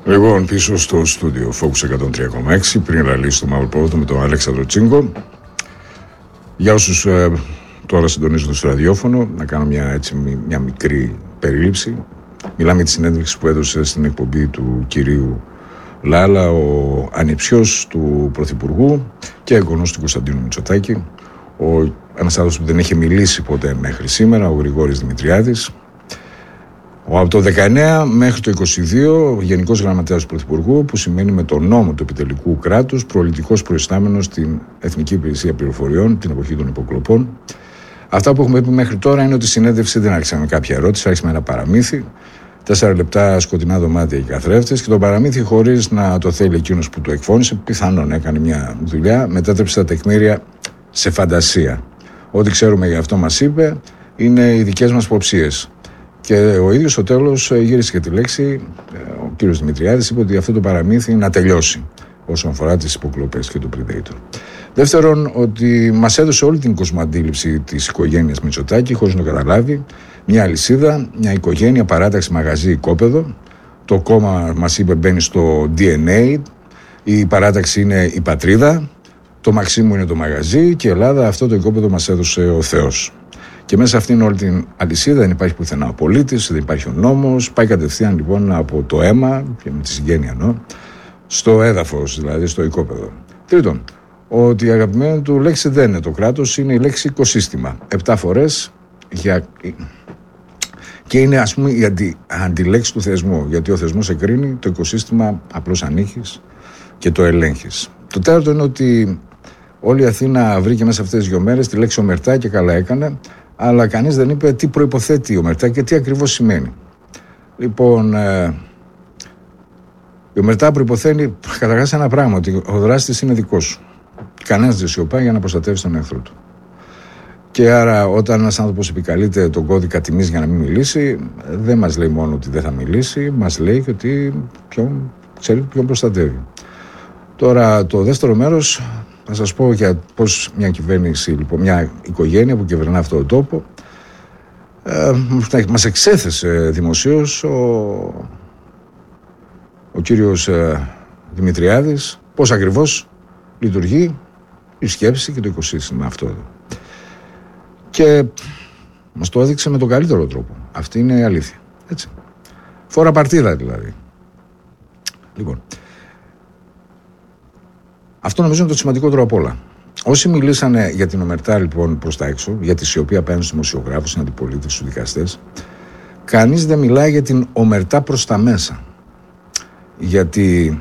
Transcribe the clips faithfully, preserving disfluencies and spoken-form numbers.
Λοιπόν, πίσω στο στούντιο Focus εκατόν τρία κόμμα έξι, πριν ραλίσει το μαύρο πόδο με τον Αλέξανδρο Τσίγκο. Για όσους ε, τώρα συντονίζονται στο ραδιόφωνο, να κάνω μια, έτσι, μια μικρή περίληψη. Μιλάμε για τη συνέντευξη που έδωσε στην εκπομπή του κυρίου Λάλα, ο ανιψιός του Πρωθυπουργού και εγγονός του Κωνσταντίνου Μητσοτάκη. Ο, ένας άνθρωπος που δεν είχε μιλήσει ποτέ μέχρι σήμερα, ο Γρηγόρης Δημητριάδης. Ο, από το δεκαεννέα μέχρι το είκοσι δύο Γενικός Γραμματέας του Πρωθυπουργού, που σημαίνει με τον νόμο του επιτελικού κράτους προολητικός προϊστάμενος στην Εθνική Υπηρεσία Πληροφοριών την εποχή των υποκλοπών. Αυτά που έχουμε πει μέχρι τώρα είναι ότι η συνέντευξη δεν άρχισε με κάποια ερώτηση, άρχισε με ένα παραμύθι. Τέσσερα λεπτά σκοτεινά δωμάτια και καθρέφτες, και το παραμύθι, χωρίς να το θέλει εκείνος που το εκφώνησε, πιθανόν έκανε μια δουλειά, μετέτρεψε τα τεκμήρια σε φαντασία. Ό,τι ξέρουμε για αυτό μας είπε είναι οι δικές μας υποψίες. Και ο ίδιος στο τέλος γύρισε και τη λέξη, ο κύριος Δημητριάδης είπε ότι αυτό το παραμύθι να τελειώσει όσον αφορά τις υποκλοπές και το Predator. Δεύτερον, ότι μας έδωσε όλη την κοσμοαντίληψη της οικογένειας Μητσοτάκη, χωρίς να το καταλάβει. Μια αλυσίδα, μια οικογένεια, παράταξη, μαγαζί, οικόπεδο. Το κόμμα, μας είπε, μπαίνει στο ντι εν έι. Η παράταξη είναι η πατρίδα. Το Μαξίμου είναι το μαγαζί. Και η Ελλάδα, αυτό το οικόπεδο μας έδωσε ο Θεός. Και μέσα σε αυτήν όλη την αλυσίδα δεν υπάρχει πουθενά ο πολίτης, δεν υπάρχει ο νόμος. Πάει κατευθείαν λοιπόν από το αίμα, και με τη συγγένεια εννοώ, στο έδαφος, δηλαδή στο οικόπεδο. Τρίτον, ότι η αγαπημένη του λέξη δεν είναι το κράτος, είναι η λέξη οικοσύστημα. Επτά φορές για... και είναι, ας πούμε, η αντι... αντιλέξη του θεσμού. Γιατί ο θεσμός εκρίνει, το οικοσύστημα απλώς ανήχεις και το ελέγχεις. Το τέταρτο είναι ότι όλη η Αθήνα βρήκε μέσα αυτές τις δύο μέρες τη λέξη ομερτά και καλά έκανε, αλλά κανείς δεν είπε τι προϋποθέτει η ομερτά και τι ακριβώς σημαίνει. Λοιπόν, ε... η ομερτά προϋποθέτει καταρχάς ένα πράγμα, ότι ο δράστης είναι δικός σου. Κανένας δεν σιωπάει για να προστατεύσει τον εχθρό του. Και άρα, όταν ένας άνθρωπος επικαλείται τον κώδικα τιμής για να μην μιλήσει, δεν μας λέει μόνο ότι δεν θα μιλήσει, μας λέει και ότι ποιον, ξέρει ποιον προστατεύει. Τώρα, το δεύτερο μέρος, θα σας πω για πώς μια κυβέρνηση, λοιπόν, μια οικογένεια που κυβερνά αυτόν τον τόπο, ε, μας εξέθεσε δημοσίως ο, ο κύριος ε, Δημητριάδης πώς ακριβώς λειτουργεί η σκέψη και το οικοσύστημα αυτό. Και μας το έδειξε με τον καλύτερο τρόπο. Αυτή είναι η αλήθεια. Έτσι. Φόρα παρτίδα δηλαδή. Λοιπόν, αυτό νομίζω είναι το σημαντικότερο απ' όλα. Όσοι μιλήσανε για την ομερτά λοιπόν προς τα έξω, για τη σιωπή απέναντι στους δημοσιογράφους, στην αντιπολίτευση, στους δικαστές, κανείς δεν μιλάει για την ομερτά προς τα μέσα. Γιατί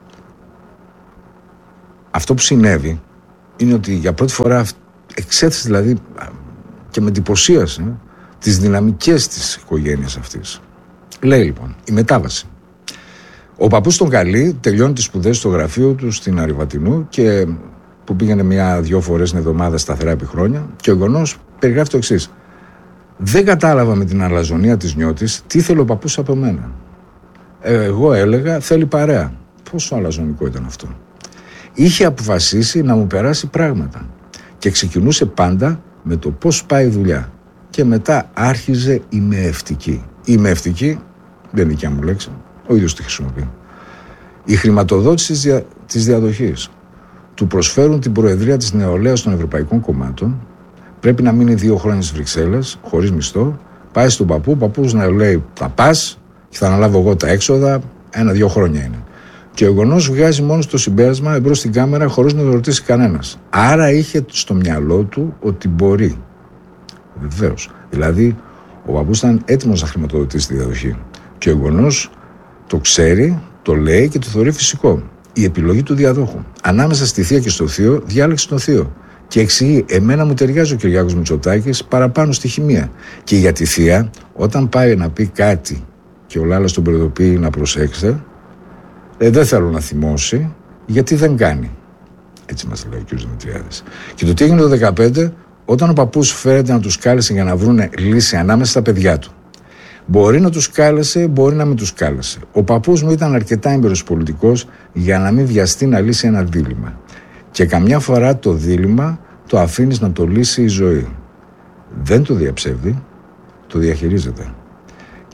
αυτό που συνέβη είναι ότι για πρώτη φορά εξέθεσε, δηλαδή, και με εντυπωσίασε τις δυναμικές της οικογένειας αυτής. Λέει λοιπόν η μετάβαση. Ο παππούς τον καλεί, τελειώνει τις σπουδές στο γραφείο του στην Αρεβατινού, και που πήγαινε μια-δυο φορές την εβδομάδα σταθερά επί χρόνια, και ο γονός περιγράφει το εξής. Δεν κατάλαβα με την αλαζονία της νιώτης τι ήθελε ο παππούς από μένα. Εγώ έλεγα θέλει παρέα. Πόσο αλαζονικό ήταν αυτό. Είχε αποφασίσει να μου περάσει πράγματα και ξεκινούσε πάντα με το πώς πάει η δουλειά, και μετά άρχιζε η μεευτική. Η μεευτική δεν είναι δικιά μου λέξη, ο ίδιος τη χρησιμοποιεί. Η χρηματοδότηση της, δια, της διαδοχής. Του προσφέρουν την προεδρία της νεολαίας των Ευρωπαϊκών Κομμάτων, πρέπει να μείνει δύο χρόνια στις Βρυξέλλες χωρίς μισθό, πάει στον παππού, ο παππούς να λέει θα πας και θα αναλάβω εγώ τα έξοδα, ένα-δύο χρόνια είναι. Και ο γονός βγάζει μόνο στο συμπέρασμα εμπρός στην κάμερα χωρίς να το ρωτήσει κανένας. Άρα είχε στο μυαλό του ότι μπορεί. Βεβαίως. Δηλαδή, ο παππούς ήταν έτοιμος να χρηματοδοτήσει τη διαδοχή. Και ο γονός το ξέρει, το λέει και το θεωρεί φυσικό. Η επιλογή του διαδόχου. Ανάμεσα στη θεία και στο θείο, διάλεξε τον θείο. Και εξηγεί, εμένα μου ταιριάζει ο Κυριάκος Μητσοτάκης παραπάνω στη χημεία. Και για τη θεία, όταν πάει να πει κάτι και ο Λάλας τον προειδοποιεί να προσέξετε, ε, δεν θέλω να θυμώσει, γιατί δεν κάνει. Έτσι μας λέει ο κ. Δημητριάδης. Και το τι έγινε το δεκαπέντε, όταν ο παππούς φέρεται να τους κάλεσε για να βρουν λύση ανάμεσα στα παιδιά του. Μπορεί να τους κάλεσε, μπορεί να μην τους κάλεσε. Ο παππούς μου ήταν αρκετά έμπειρος πολιτικός για να μην βιαστεί να λύσει ένα δίλημμα. Και καμιά φορά το δίλημμα το αφήνεις να το λύσει η ζωή. Δεν το διαψεύδει, το διαχειρίζεται.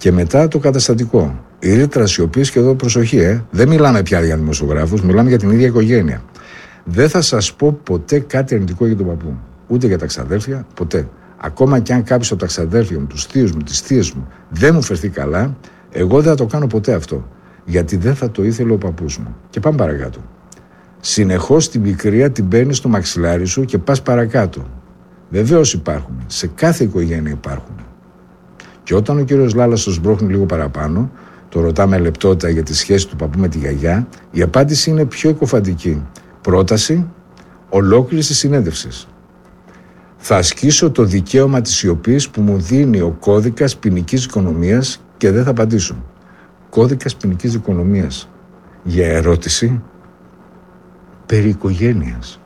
Και μετά το καταστατικό. Η ρήτρα σιωπής, και εδώ προσοχή, ε. δεν μιλάμε πια για δημοσιογράφους, μιλάμε για την ίδια οικογένεια. Δεν θα σας πω ποτέ κάτι αρνητικό για τον παππού. Ούτε για τα ξαδέρφια, ποτέ. Ακόμα και αν κάποιος από τα ξαδέρφια μου, τους θείους μου, τις θείες μου, δεν μου φερθεί καλά, εγώ δεν θα το κάνω ποτέ αυτό. Γιατί δεν θα το ήθελε ο παππούς μου. Και πάμε παρακάτω. Συνεχώς την πικρία την παίρνεις στο μαξιλάρι σου και πας παρακάτω. Βεβαίως υπάρχουν. Σε κάθε οικογένεια υπάρχουν. Και όταν ο κύριος Λάλας το σμπρώχνει λίγο παραπάνω, το ρωτά με λεπτότητα για τη σχέση του παππού με τη γιαγιά, η απάντηση είναι πιο εκοφαντική. Πρόταση ολόκληρης της συνέντευξης. Θα ασκήσω το δικαίωμα της σιωπής που μου δίνει ο κώδικας ποινικής οικονομίας και δεν θα απαντήσω. Κώδικας ποινικής οικονομίας για ερώτηση περί οικογένειας.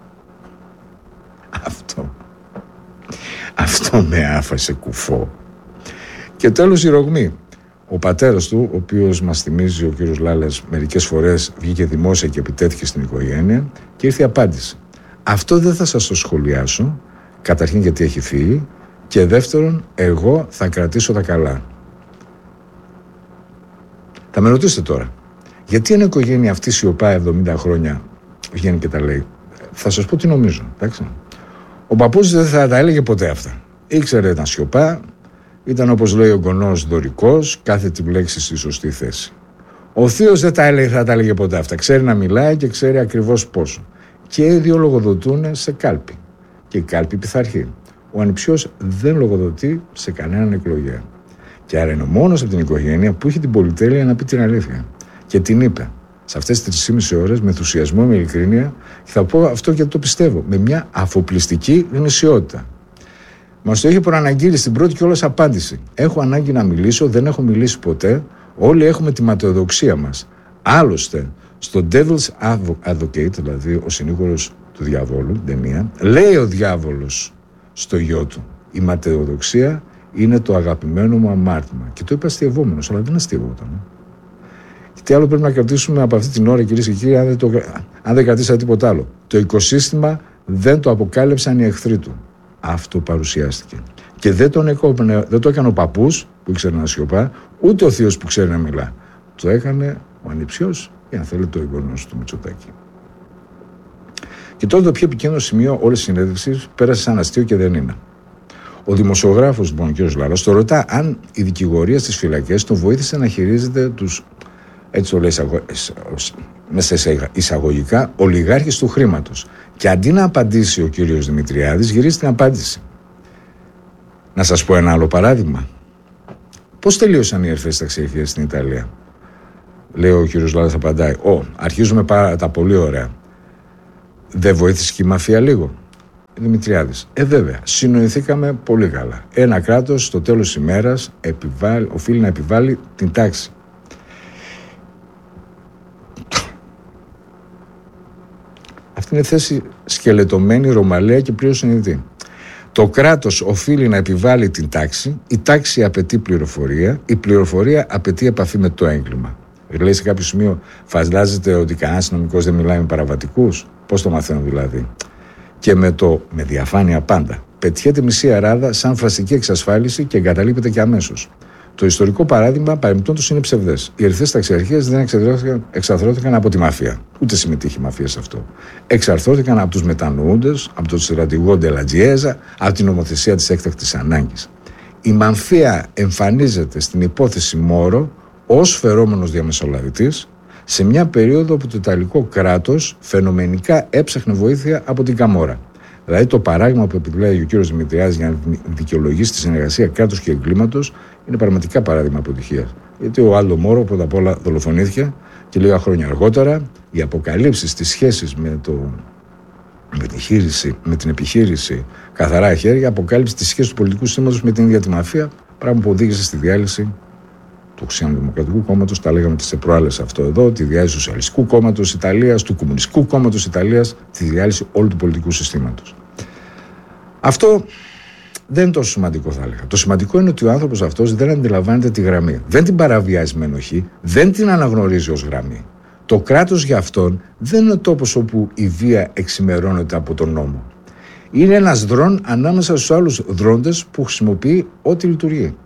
Αυτό. Αυτό με άφασε κουφό. Και τέλος η ρογμή. Ο πατέρας του, ο οποίος μας θυμίζει, ο κύριος Λάλας, μερικές φορές βγήκε δημόσια και επιτέθηκε στην οικογένεια και ήρθε η απάντηση. Αυτό δεν θα σας το σχολιάσω, καταρχήν γιατί έχει φύγει, και δεύτερον, εγώ θα κρατήσω τα καλά. Θα με ρωτήσετε τώρα, γιατί είναι η οικογένεια αυτή σιωπά εβδομήντα χρόνια, βγαίνει και τα λέει. Θα σας πω τι νομίζω, εντάξει. Ο παππούς δεν θα τα έλεγε ποτέ αυτά. Ήξερε να σιωπά, ήταν όπως λέει ο γονός δωρικός, κάθε τη λέξη στη σωστή θέση. Ο θείος δεν τα έλεγε, θα τα έλεγε ποτέ αυτά. Ξέρει να μιλάει και ξέρει ακριβώς πόσο. Και οι δύο λογοδοτούν σε κάλπη. Και η κάλπη πειθαρχεί. Ο ανιψιός δεν λογοδοτεί σε κανέναν εκλογέα. Και άρα είναι ο μόνος από την οικογένεια που είχε την πολυτέλεια να πει την αλήθεια. Και την είπε. Σε αυτές τις τρεις και μισή ώρες, με ενθουσιασμό, με ειλικρίνεια, και θα πω αυτό γιατί το πιστεύω, με μια αφοπλιστική γνησιότητα. Μας το είχε προαναγγείλει στην πρώτη κιόλας απάντηση. Έχω ανάγκη να μιλήσω, δεν έχω μιλήσει ποτέ. Όλοι έχουμε τη ματαιοδοξία μας. Άλλωστε, στο Devil's Advocate, δηλαδή ο συνήγορος του διαβόλου, την ταινία, λέει ο διάβολος στο γιο του: η ματαιοδοξία είναι το αγαπημένο μου αμάρτημα. Και το είπε αστειευόμενος, αλλά δεν αστειευόταν. Και τι άλλο πρέπει να κρατήσουμε από αυτή την ώρα, κυρίες και κύριοι, αν δεν, το, αν δεν κρατήσατε τίποτα άλλο. Το οικοσύστημα δεν το αποκάλυψαν οι εχθροί του. Αυτό παρουσιάστηκε. Και δεν, τον έκοπνε, δεν το έκανε ο παππούς που ήξερε να σιωπά, ούτε ο θείος που ξέρει να μιλά. Το έκανε ο ανιψιός, ή αν θέλετε, ο εγγονός του Μητσοτάκη. Και τότε το πιο επικίνδυνο σημείο όλης της συνέντευξης πέρασε σαν αστείο και δεν είναι. Ο δημοσιογράφος, λοιπόν, ο κ. Λάλας, το ρωτά αν η δικηγορία στις φυλακές τον βοήθησε να χειρίζεται τους, έτσι το λέει μέσα σε εισαγωγικά, ολιγάρχες του χρήματος. Και αντί να απαντήσει ο κύριος Δημητριάδης, γυρίζει την απάντηση. Να σας πω ένα άλλο παράδειγμα. Πώς τελείωσαν οι ερφές ταξιαρχίες στην Ιταλία? Λέει ο κύριος Λάλας, απαντάει. Ω, αρχίζουμε πάρα τα πολύ ωραία. Δεν βοήθησε και η μαφία λίγο? Δημητριάδης. Ε, βέβαια, συνοηθήκαμε πολύ καλά. Ένα κράτος στο τέλος της ημέρας επιβάλλει, οφείλει να επιβάλλει την τάξη. Αυτή είναι θέση σκελετωμένη, ρωμαλαία και πλήρως συνειδητή. Το κράτος οφείλει να επιβάλλει την τάξη, η τάξη απαιτεί πληροφορία, η πληροφορία απαιτεί επαφή με το έγκλημα. Λέει σε κάποιο σημείο, φαντάζεται ότι κανένας νομικός δεν μιλάει με παραβατικούς? Πώς το μαθαίνω δηλαδή? Και με το με διαφάνεια πάντα. Πετιέται μισή αράδα σαν φραστική εξασφάλιση και εγκαταλείπεται και αμέσως. Το ιστορικό παράδειγμα παρεμπιπτόντως είναι ψευδές. Οι ερυθρές ταξιαρχίες δεν εξαρθρώθηκαν από τη μαφία. Ούτε συμμετείχε η μαφία σε αυτό. Εξαρθρώθηκαν από τους μετανοούντες, από τον στρατηγό Ντελατζιέζα, από την νομοθεσία της έκτακτης ανάγκης. Η μαφία εμφανίζεται στην υπόθεση Μόρο ως φερόμενος διαμεσολαβητής σε μια περίοδο που το Ιταλικό κράτος φαινομενικά έψαχνε βοήθεια από την Καμόρα. Δηλαδή το παράδειγμα που επιλέγει ο κύριος Δημητριάδης για να δικαιολογήσει τη συνεργασία κράτους και εγκλήματος είναι πραγματικά παράδειγμα αποτυχίας. Γιατί ο Άλντο Μόρο πρώτα απ' όλα δολοφονήθηκε και λίγα χρόνια αργότερα οι αποκαλύψεις της σχέσης με, το, με, τη χείριση, με την επιχείρηση Καθαρά Χέρια αποκάλυψε τη σχέση του πολιτικού σύστηματος με την ίδια τη μαφία, πράγμα που οδήγησε στη διάλυση του Χριστιανοδημοκρατικού Κόμματος, τα λέγαμε σε προάλλες αυτό εδώ, τη διάλυση του Σοσιαλιστικού Κόμματος Ιταλίας, του Κομμουνιστικού Κόμματος Ιταλίας, τη διάλυση όλου του πολιτικού συστήματος. Αυτό δεν είναι τόσο σημαντικό, θα έλεγα. Το σημαντικό είναι ότι ο άνθρωπος αυτός δεν αντιλαμβάνεται τη γραμμή. Δεν την παραβιάζει με ενοχή, δεν την αναγνωρίζει ως γραμμή. Το κράτος για αυτόν δεν είναι ο τόπος όπου η βία εξημερώνεται από τον νόμο. Είναι ένας δρόν ανάμεσα στους άλλους δρόντες που χρησιμοποιεί ό,τι λειτουργεί. Και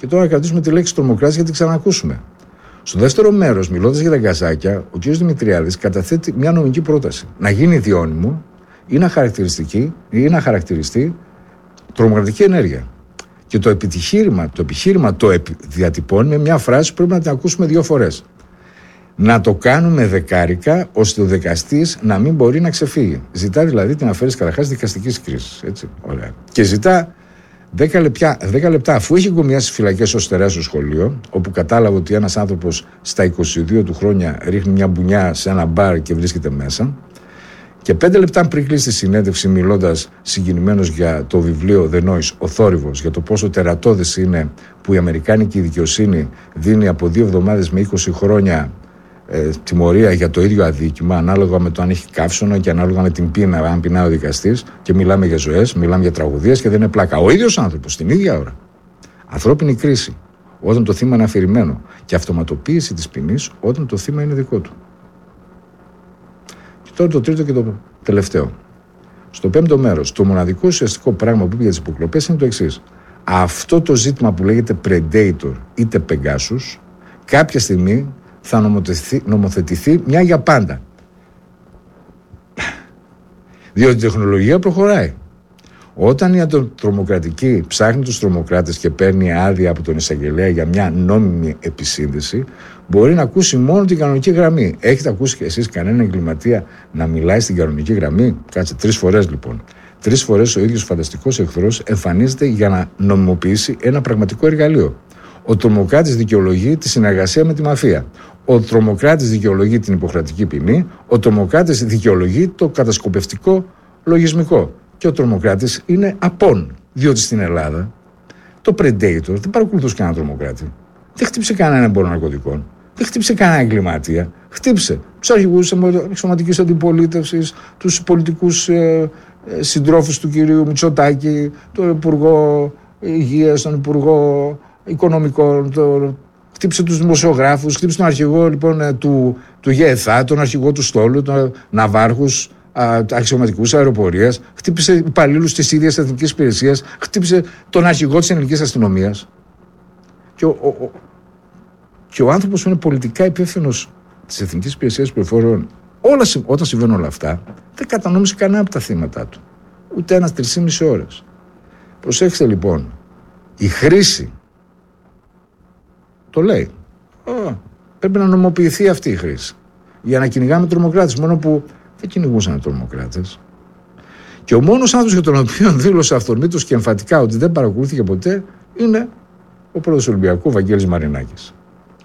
Και τώρα να κρατήσουμε τη λέξη τρομοκράτης γιατί ξανακούσουμε. Στο δεύτερο μέρος, μιλώντας για τα γκαζάκια, ο κ. Δημητριάδης καταθέτει μια νομική πρόταση. Να γίνει διώνυμο ή να, ή να χαρακτηριστεί τρομοκρατική ενέργεια. Και το επιχείρημα το, επιχείρημα το επι, διατυπώνει με μια φράση που πρέπει να την ακούσουμε δύο φορές. Να το κάνουμε δεκάρικα ώστε ο δικαστής να μην μπορεί να ξεφύγει. Ζητά δηλαδή την αφαίρεση καταρχάς δικαστικής κρίσης. Έτσι, ωραία. Και ζητά δέκα λεπτά, δέκα λεπτά αφού έχει γκομιάσει φυλακές ως τεράστιο σχολείο, όπου κατάλαβε ότι ένας άνθρωπος στα είκοσι δύο του χρόνια ρίχνει μια μπουνιά σε ένα μπαρ και βρίσκεται μέσα. Και πέντε λεπτά πριν κλείσει τη συνέντευξη, μιλώντας συγκινημένος για το βιβλίο The Noise, ο θόρυβος, για το πόσο τερατώδες είναι που η αμερικάνικη δικαιοσύνη δίνει από δύο εβδομάδες με είκοσι χρόνια ε, τιμωρία για το ίδιο αδίκημα, ανάλογα με το αν έχει καύσωνα και ανάλογα με την πείνα, αν πεινάει ο δικαστής, και μιλάμε για ζωές, μιλάμε για τραγωδίες και δεν είναι πλάκα. Ο ίδιος άνθρωπος την ίδια ώρα. Ανθρώπινη κρίση, όταν το θύμα είναι αφηρημένο, και αυτοματοποίηση της ποινής όταν το θύμα είναι δικό του. Τώρα το τρίτο και το τελευταίο. Στο πέμπτο μέρος, το μοναδικό ουσιαστικό πράγμα που είπε για τις υποκλοπές είναι το εξής. Αυτό το ζήτημα που λέγεται Predator είτε Pegasus, κάποια στιγμή θα νομοθετηθεί, νομοθετηθεί μια για πάντα. Διότι η τεχνολογία προχωράει. Όταν η τρομοκρατική ψάχνει τους τρομοκράτες και παίρνει άδεια από τον εισαγγελέα για μια νόμιμη επισύνδεση, μπορεί να ακούσει μόνο την κανονική γραμμή. Έχετε ακούσει και εσείς κανένα εγκληματία να μιλάει στην κανονική γραμμή? Κάτσε, τρεις φορές λοιπόν. Τρεις φορές ο ίδιος φανταστικός εχθρός εμφανίζεται για να νομιμοποιήσει ένα πραγματικό εργαλείο. Ο τρομοκράτης δικαιολογεί τη συνεργασία με τη μαφία. Ο τρομοκράτης δικαιολογεί την υποχρεωτική ποινή. Ο τρομοκράτης δικαιολογεί το κατασκοπευτικό λογισμικό. Και ο τρομοκράτης είναι απόν. Διότι στην Ελλάδα το Predator δεν παρακολουθούσε κανένα τρομοκράτη. Δεν χτύπησε κανένα εμπόριο ναρκωτικών. Δεν χτύπησε κανένα εγκληματία. Χτύπησε τους αρχηγούς της εξωματικής αντιπολίτευσης, τους πολιτικούς ε, ε, συντρόφους του κυρίου Μητσοτάκη, τον Υπουργό Υγείας, τον Υπουργό Οικονομικών, το, χτύπησε τους δημοσιογράφους, χτύπησε τον αρχηγό λοιπόν, του, του ΓΕΘΑ, τον αρχηγό του Στόλου, τον Ναυάρχους, αξιωματικούς αεροπορίας, χτύπησε υπαλλήλους της ίδιας εθνικής υπηρεσίας, χτύπησε τον αρχηγό της ελληνικής αστυνομίας. Και ο, ο, ο, και ο άνθρωπος που είναι πολιτικά υπεύθυνος της εθνικής υπηρεσίας πληροφοριών, όλα, όταν συμβαίνουν όλα αυτά, δεν κατανόμησε κανένα από τα θύματα του. Ούτε ένας τρισήμιση ώρες. Προσέξτε λοιπόν, η χρήση το λέει. Oh, πρέπει να νομοποιηθεί αυτή η χρήση. Για να κυνηγάμε τρομοκράτες, μόνο που δεν κυνηγούσαν τρομοκράτες. Και ο μόνος άνθρωπος για τον οποίο δήλωσε αυθορμήτως και εμφατικά ότι δεν παρακολούθηκε ποτέ είναι ο πρόεδρος του Ολυμπιακού, Βαγγέλης Μαρινάκης.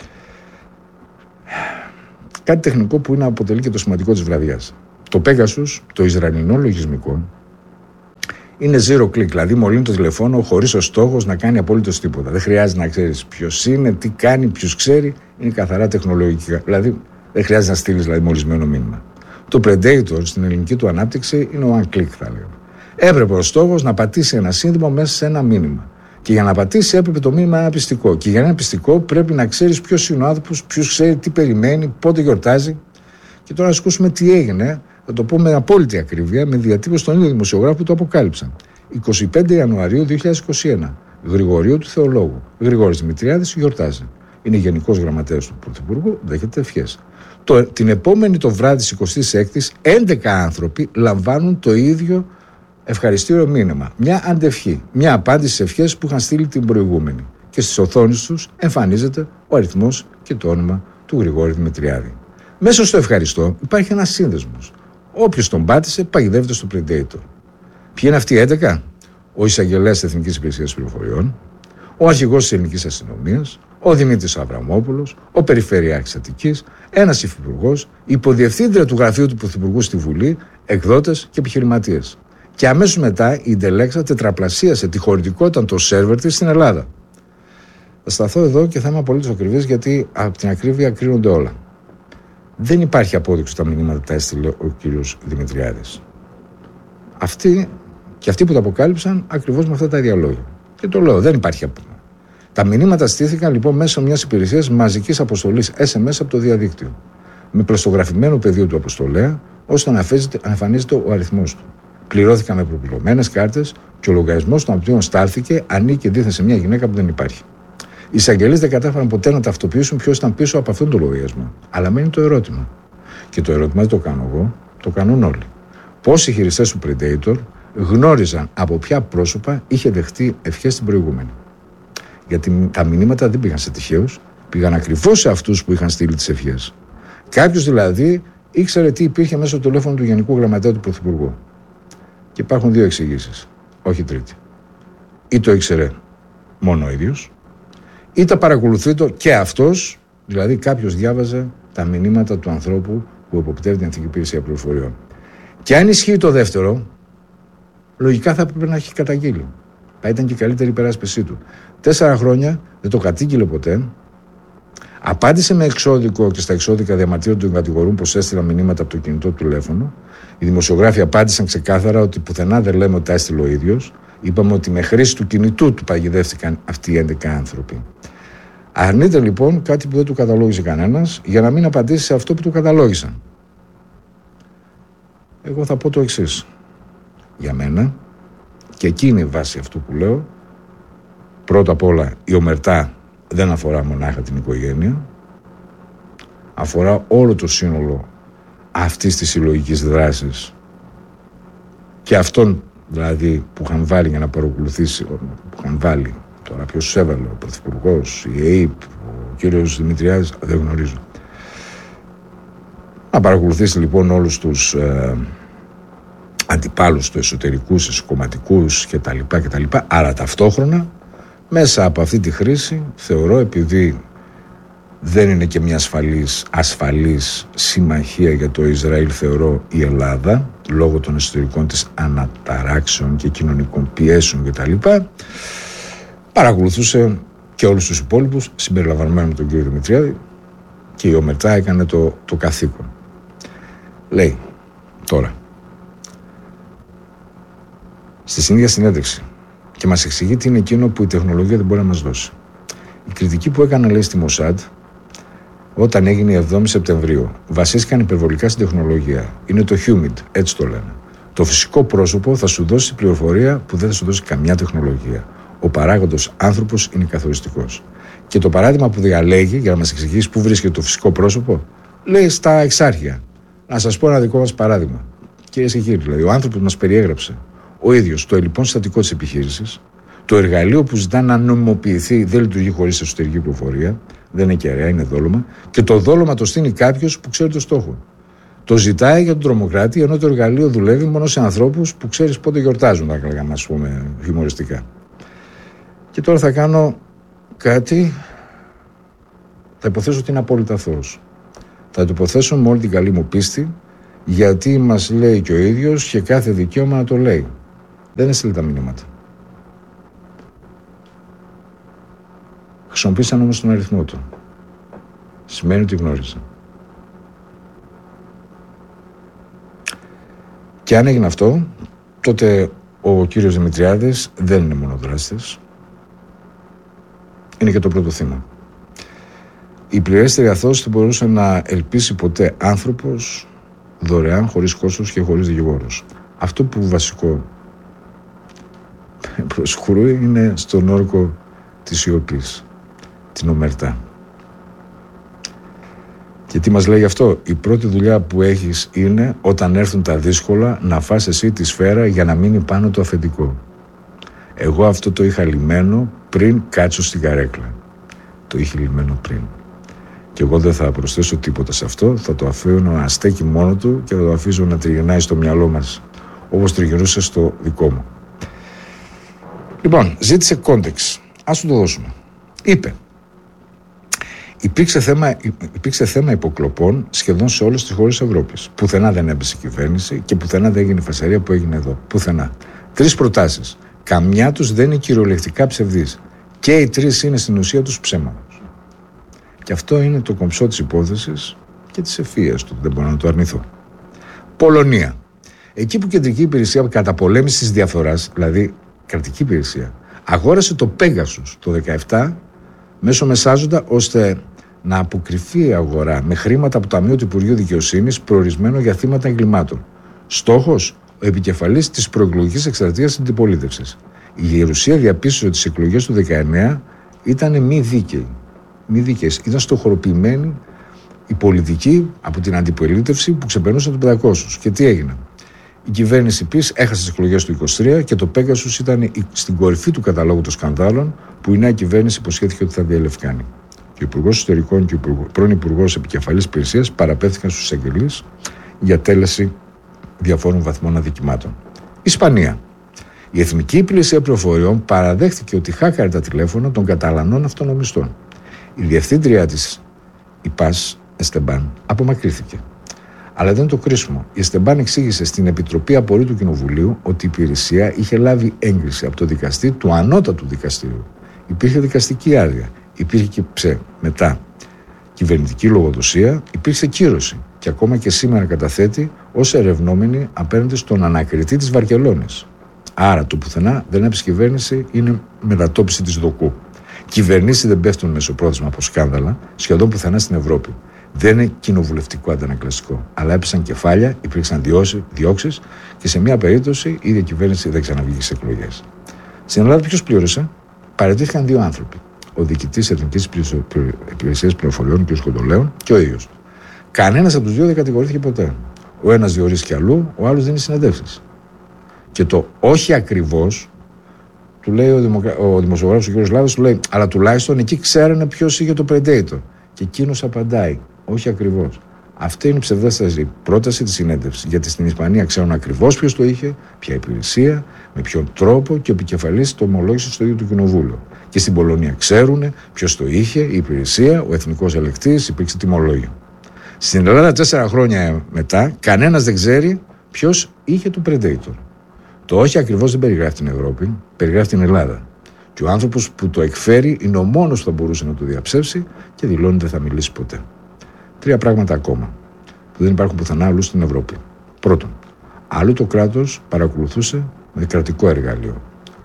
Κάτι τεχνικό που είναι αποτελεί και το σημαντικό της βραδιάς. Το Pegasus, το Ισραηλινό λογισμικό, είναι zero click, δηλαδή μολύνει το τηλεφώνο χωρίς ο στόχος να κάνει απολύτως τίποτα. Δεν χρειάζεται να ξέρεις ποιος είναι, τι κάνει, ποιος ξέρει, είναι καθαρά τεχνολογικά. Δηλαδή δεν χρειάζεται να στείλεις δηλαδή, μολυσμένο μήνυμα. Το Predator στην ελληνική του ανάπτυξη είναι one click, θα λέω. Έπρεπε ο στόχος να πατήσει ένα σύνδεμο μέσα σε ένα μήνυμα. Και για να πατήσει έπρεπε το μήνυμα να είναι πιστικό. Και για να είναι πιστικό πρέπει να ξέρεις ποιος είναι ο άνθρωπος, ποιος ξέρει τι περιμένει, πότε γιορτάζει. Και τώρα να ακούσουμε τι έγινε. Θα το πω με απόλυτη ακρίβεια, με διατύπωση των ίδιων δημοσιογράφων που το αποκάλυψαν. εικοστή πέμπτη Ιανουαρίου δύο χιλιάδες είκοσι ένα. Γρηγορίου του Θεολόγου. Γρηγόρης Δημητριάδης γιορτάζει. Είναι γενικός γραμματέας του Πρωθυπουργού, δέχεται ευχές. Το, την επόμενη το βράδυ της εικοστής έκτης, έντεκα άνθρωποι λαμβάνουν το ίδιο ευχαριστήριο μήνυμα. Μια αντευχή, μια απάντηση σε ευχές που είχαν στείλει την προηγούμενη. Και στις οθόνες τους εμφανίζεται ο αριθμός και το όνομα του Γρηγόρη Δημητριάδη. Μέσα στο ευχαριστώ υπάρχει ένας σύνδεσμος. Όποιος τον πάτησε παγιδεύεται στο Predator. Ποιοι είναι αυτοί οι έντεκα? Ο εισαγγελέας της Εθνικής Υπηρεσίας Πληροφοριών, ο αρχηγός της Ελληνικής Αστυνομίας, ο Δημήτρης Αβραμόπουλος, ο Περιφερειάρχης Αττικής, ένας υφυπουργός, η υποδιευθύντρια του γραφείου του Πρωθυπουργού στη Βουλή, εκδότες και επιχειρηματίες. Και αμέσως μετά η Ντελέξα τετραπλασίασε τη χωρητικότητα των σερβερ της στην Ελλάδα. Θα σταθώ εδώ και θα είμαι απολύτως ακριβής γιατί από την ακρίβεια κρίνονται όλα. Δεν υπάρχει απόδειξη ότι τα μηνύματα τα έστειλε ο κύριος Δημητριάδης. Αυτοί και αυτοί που τα αποκάλυψαν ακριβώς με αυτά τα ίδια λόγια. Και το λέω, δεν υπάρχει απόδειξη. Τα μηνύματα στήθηκαν λοιπόν μέσω μιας υπηρεσίας μαζικής αποστολής ες εμ ες από το διαδίκτυο. Με πλαστογραφημένο πεδίο του αποστολέα, ώστε να εμφανίζεται ο αριθμός του. Πληρώθηκαν με προπληρωμένες κάρτες και ο λογαριασμός των οποίων στάλθηκε ανήκει δίθεν σε μια γυναίκα που δεν υπάρχει. Οι εισαγγελείς δεν κατάφεραν ποτέ να ταυτοποιήσουν ποιος ήταν πίσω από αυτόν τον λογαριασμό. Αλλά μένει το ερώτημα. Και το ερώτημα δεν το κάνω εγώ, το κάνουν όλοι. Πόσοι χειριστές του Predator γνώριζαν από ποια πρόσωπα είχε δεχτεί ευχές την προηγούμενη. Γιατί τα μηνύματα δεν πήγαν σε τυχαίους, πήγαν ακριβώς σε αυτούς που είχαν στείλει τις ευχές. Κάποιος δηλαδή ήξερε τι υπήρχε μέσα στο τηλέφωνο του Γενικού Γραμματέα του Πρωθυπουργού. Και υπάρχουν δύο εξηγήσεις, όχι τρίτη. Ή το ήξερε μόνο ο ίδιος, ή τα παρακολουθεί το και αυτός, δηλαδή κάποιος διάβαζε τα μηνύματα του ανθρώπου που εποπτεύει την Εθνική Υπηρεσία Πληροφοριών. Και αν ισχύει το δεύτερο, λογικά θα έπρεπε να έχει καταγγείλει. Θα ήταν και η καλύτερη υπεράσπιση του. Τέσσερα χρόνια δεν το κατήγγειλε ποτέ. Απάντησε με εξώδικο και στα εξώδικα διαμαρτύρων του κατηγορούν πως έστειλαν μηνύματα από το κινητό του τηλέφωνο. Οι δημοσιογράφοι απάντησαν ξεκάθαρα ότι πουθενά δεν λέμε ότι τα έστειλε ο ίδιος. Είπαμε ότι με χρήση του κινητού του παγιδεύτηκαν αυτοί οι έντεκα άνθρωποι. Αρνείται λοιπόν κάτι που δεν του καταλόγισε κανένας για να μην απαντήσει σε αυτό που του καταλόγησαν. Εγώ θα πω το εξής. Για μένα, και εκείνη η βάση αυτού που λέω, πρώτα απ' όλα η ομερτά δεν αφορά μονάχα την οικογένεια, αφορά όλο το σύνολο αυτής της συλλογικής δράσης και αυτόν δηλαδή που είχαν βάλει για να παρακολουθήσει, που είχαν βάλει, τώρα ποιος τους έβαλε, ο Πρωθυπουργός, η ΕΕΠ, ο κύριος Δημητριάδης, δεν γνωρίζω. Να παρακολουθήσει λοιπόν όλους τους ε, αντιπάλους του εσωτερικούς, κομματικούς κτλ. κτλ. Άρα ταυτόχρονα μέσα από αυτή τη χρήση θεωρώ, επειδή δεν είναι και μια ασφαλής, ασφαλής συμμαχία για το Ισραήλ, θεωρώ η Ελλάδα, λόγω των εσωτερικών της αναταράξεων και κοινωνικών πιέσεων κτλ., παρακολουθούσε και όλους τους υπόλοιπους, συμπεριλαμβανομένου τον κύριο Δημητριάδη, και η ομερτά έκανε το, το καθήκον. Λέει τώρα, στη ίδια συνέντευξη, και μας εξηγεί τι είναι εκείνο που η τεχνολογία δεν μπορεί να μας δώσει. Η κριτική που έκανε, λέει, στη Μοσάντ, όταν έγινε η εβδόμη Σεπτεμβρίου, βασίστηκαν υπερβολικά στην τεχνολογία. Είναι το humid, έτσι το λένε. Το φυσικό πρόσωπο θα σου δώσει πληροφορία που δεν θα σου δώσει καμιά τεχνολογία. Ο παράγοντος άνθρωπος είναι καθοριστικός. Και το παράδειγμα που διαλέγει, για να μας εξηγήσει πού βρίσκεται το φυσικό πρόσωπο, λέει στα εξάρχεια. Να σας πω ένα δικό μας παράδειγμα. Κυρίες και κύριοι, δηλαδή, ο άνθρωπος μας περιέγραψε ο ίδιος το ελλειπών συστατικό της επιχείρησης, το εργαλείο που ζητά να νομιμοποιηθεί δεν λειτουργεί χωρίς εσωτερική πληροφορία, δεν είναι κεραία, είναι δόλωμα, και το δόλωμα το στείνει κάποιος που ξέρει το στόχο. Το ζητάει για τον τρομοκράτη, ενώ το εργαλείο δουλεύει μόνο σε ανθρώπους που ξέρεις πότε γιορτάζουν, να λέγαμε, ας πούμε, χιουμοριστικά. Και τώρα θα κάνω κάτι, θα υποθέσω ότι είναι απόλυτα αθώος. Θα το υποθέσω με όλη την καλή μου πίστη, γιατί μας λέει και ο ίδιος και κάθε δικαίωμα να το λέει. Δεν έστειλε τα μηνύματα. Χρησιμοποίησαν όμως τον αριθμό του. Σημαίνει ότι γνώριζε. Και αν έγινε αυτό, τότε ο κύριος Δημητριάδης δεν είναι μόνο δράστης. Είναι και το πρώτο θύμα. Η πληρέστερη αθώωση δεν μπορούσε να ελπίσει ποτέ άνθρωπος δωρεάν, χωρίς κόστος και χωρίς δικηγόρος. Αυτό που βασικό προσχωρούει είναι στον όρκο της σιωπής, την ομερτά. Και τι μας λέει αυτό? Η πρώτη δουλειά που έχεις είναι, όταν έρθουν τα δύσκολα, να φας εσύ τη σφαίρα για να μείνει πάνω το αφεντικό. Εγώ αυτό το είχα λυμμένο πριν κάτσω στην καρέκλα. Το είχε λυμμένο πριν. Και εγώ δεν θα προσθέσω τίποτα σε αυτό, θα το αφήνω να στέκει μόνο του και θα το αφήσω να τριγυρνάει στο μυαλό μας, όπως τριγυρνούσε στο δικό μου. Λοιπόν, ζήτησε κόντεξ. Ας του το δώσουμε. Είπε, υπήρξε θέμα, υπήρξε θέμα υποκλοπών σχεδόν σε όλες τις χώρες της Ευρώπης. Πουθενά δεν έμπεσε η κυβέρνηση και πουθενά δεν έγινε η φασαρία που έγινε εδώ. Πουθενά. Τρεις προτάσεις. Καμιά τους δεν είναι κυριολεκτικά ψευδής. Και οι τρεις είναι στην ουσία τους ψέματα. Και αυτό είναι το κομψό της υπόθεσης και της ευφυΐας του. Δεν μπορώ να το αρνηθώ. Πολωνία. Εκεί που η Κεντρική Υπηρεσία Καταπολέμησης της Διαφθοράς, δηλαδή κρατική υπηρεσία, αγόρασε το Pegasus το δεκαεπτά μέσω μεσάζοντα, ώστε να αποκρυφεί η αγορά με χρήματα από το Ταμείο του Υπουργείου Δικαιοσύνης προορισμένο για θύματα εγκλημάτων. Στόχος, ο επικεφαλής της προεκλογικής εκστρατείας της αντιπολίτευσης. Η Γερουσία διαπίστωσε ότι στις εκλογές του δεκαεννέα ήταν μη δίκαιοι. Μη δίκαιες. Ήταν στοχοροποιημένοι οι πολιτικοί από την αντιπολίτευση που ξεπερνούσαν τους πεντακόσιους. Και τι έγινε? Η κυβέρνηση ΠΙΣ έχασε τις εκλογές του είκοσι τρία και το Pegasus ήταν στην κορυφή του καταλόγου των σκανδάλων που η νέα κυβέρνηση υποσχέθηκε ότι θα διαλευκάνει. Και ο Υπουργός Εσωτερικών και ο πρώην Υπουργός Επικεφαλής Υπηρεσίας παραπέμφθηκαν στους εισαγγελείς για τέλεση διαφόρων βαθμών αδικημάτων. Ισπανία. Η Εθνική Υπηρεσία Πληροφοριών παραδέχθηκε ότι χάκαρε τα τηλέφωνα των Καταλανών αυτονομιστών. Η διευθύντριά της, η Πας Εστεμπάν, απομακρύθηκε. Αλλά δεν είναι το κρίσιμο. Η Εστεμπάν εξήγησε στην Επιτροπή Απορρίτου του Κοινοβουλίου ότι η υπηρεσία είχε λάβει έγκριση από το δικαστή του ανώτατου δικαστηρίου. Υπήρχε δικαστική άδεια. Υπήρχε και ψε, μετά κυβερνητική λογοδοσία, υπήρξε κύρωση. Και ακόμα και σήμερα καταθέτει ως ερευνόμενη απέναντι στον ανακριτή της Βαρκελόνης. Άρα το πουθενά δεν έπαιξε κυβέρνηση, είναι μετατόπιση της δοκού. Κυβερνήσεις δεν πέφτουν μεσοπρόθεσμα από σκάνδαλα σχεδόν πουθενά στην Ευρώπη. Δεν είναι κοινοβουλευτικό αντανακλαστικό. Αλλά έπεσαν κεφάλια, υπήρξαν διώξεις και σε μια περίπτωση η ίδια κυβέρνηση δεν ξαναβγήκε σε εκλογές. Στην Ελλάδα ποιος πλήρωσε? Παραιτήθηκαν δύο άνθρωποι. Ο διοικητής Εθνικής Υπηρεσίας Πληροφοριών, κ. Κοντολέων, και ο ίδιος. Κανένας από τους δύο δεν κατηγορήθηκε ποτέ. Ο ένας διορίστηκε αλλού, ο άλλος δίνει συνεντεύξεις. Και το όχι ακριβώς, του λέει ο, δημοκρα... ο δημοσιογράφος ο κ. Λάδος, του λέει, αλλά τουλάχιστον εκεί ξέρανε ποιος είχε το Predator. Και εκείνος απαντάει, όχι ακριβώς. Αυτή είναι η ψευδέσταση πρόταση της συνέντευξης. Γιατί στην Ισπανία ξέρουν ακριβώς ποιος το είχε, ποια υπηρεσία, με ποιον τρόπο και ο επικεφαλής το ομολόγησε στο ίδιο το κοινοβούλιο. Και στην Πολωνία ξέρουν ποιος το είχε, η υπηρεσία, ο εθνικός ελεκτής, υπήρξε τιμολόγιο. Στην Ελλάδα, τέσσερα χρόνια μετά, κανένας δεν ξέρει ποιος είχε το Predator. Το όχι ακριβώς δεν περιγράφει την Ευρώπη, περιγράφει την Ελλάδα. Και ο άνθρωπος που το εκφέρει είναι ο μόνος που θα μπορούσε να το διαψεύσει και δηλώνει ότι δεν θα μιλήσει ποτέ. Τρία πράγματα ακόμα που δεν υπάρχουν πουθενά αλλού στην Ευρώπη. Πρώτον, αλλού το κράτος παρακολουθούσε με κρατικό εργαλείο.